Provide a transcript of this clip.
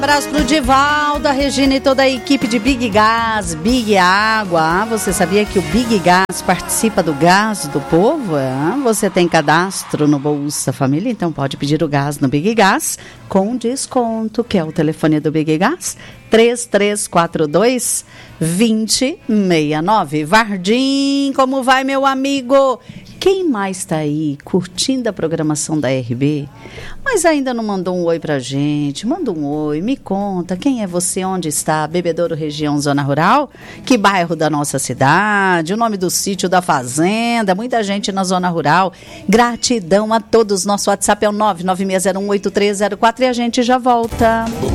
Abraço pro Divaldo, a Regina e toda a equipe de Big Gás, Big Água. Você sabia que o Big Gás participa do gás do povo? Você tem cadastro no Bolsa Família, então pode pedir o gás no Big Gás com desconto, que é o telefone do Big Gás, 3342-2069. Vardim, como vai, meu amigo? Quem mais está aí curtindo a programação da RB, mas ainda não mandou um oi pra gente? Manda um oi, me conta quem é você, onde está, Bebedouro, região, zona rural, que bairro da nossa cidade, o nome do sítio, da fazenda, muita gente na zona rural. Gratidão a todos, nosso WhatsApp é o 996018304 e a gente já volta.